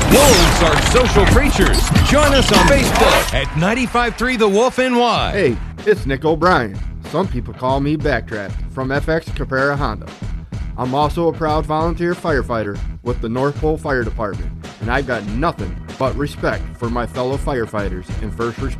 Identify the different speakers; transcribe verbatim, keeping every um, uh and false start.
Speaker 1: Wolves are social creatures. Join us on Facebook at ninety-five point three The Wolf N Y.
Speaker 2: Hey, it's Nick O'Brien. Some people call me Backdraft from F X Capera Honda. I'm also a proud volunteer firefighter with the North Pole Fire Department, and I've got nothing but respect for my fellow firefighters and first responders.